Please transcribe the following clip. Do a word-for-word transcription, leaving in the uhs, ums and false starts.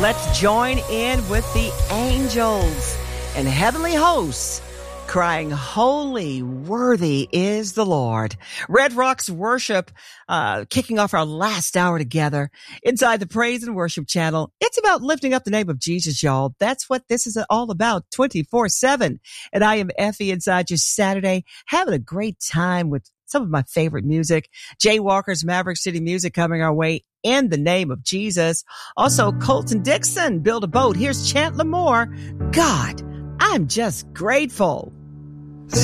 Let's join in with the angels and heavenly hosts crying, holy, worthy is the Lord. Red Rocks Worship, uh, kicking off our last hour together inside the Praise and Worship channel. It's about lifting up the name of Jesus, y'all. That's what this is all about twenty-four seven. And I am Effie inside your Saturday, having a great time with some of my favorite music. Jay Walker's Maverick City Music coming our way in the name of Jesus. Also, Colton Dixon, Build a Boat. Here's Chandler Moore. God, I'm just grateful.